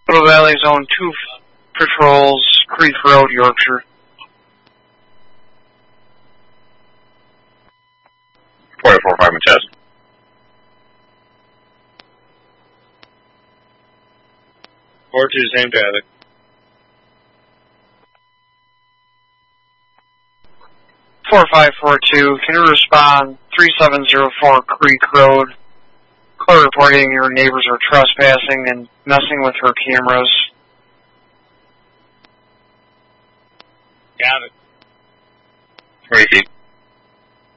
Little Valley Zone 2 patrols, Creek Road, Yorkshire. 445 Manchester. Same traffic. 4542, can you respond 3704 Creek Road? Call reporting your neighbors are trespassing and messing with her cameras. Got it. Receive.